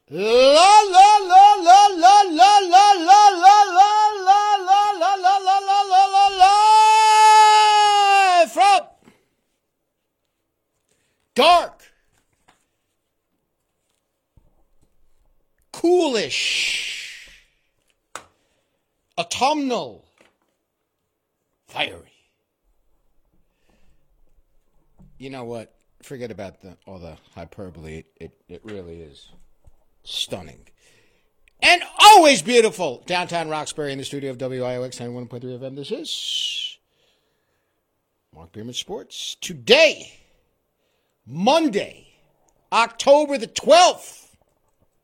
La la la la la la la la la la la la la la la la la la from dark, coolish, autumnal, fiery. You know what? Forget about all the hyperbole. It really is stunning. And always beautiful. Downtown Roxbury in the studio of WIOX 91.3 FM. This is Mark Bierman Sports. Today, Monday, October the 12th,